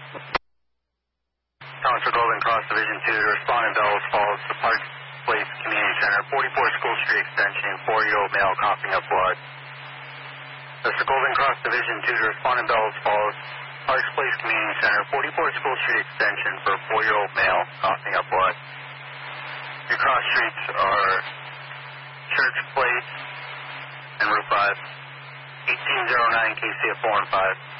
Council Golden Cross Division 2 to respond in Bellows Falls, the Park Place Community Center, 44 School Street Extension, 4-year-old male coughing up blood. Mr. Golden Cross Division 2 to respond in Bellows Falls, Parks Place Community Center, 44 School Street Extension for a 4-year-old male coughing up blood. Your cross streets are Church Place and Route 5, 1809 KC at 4 and 5.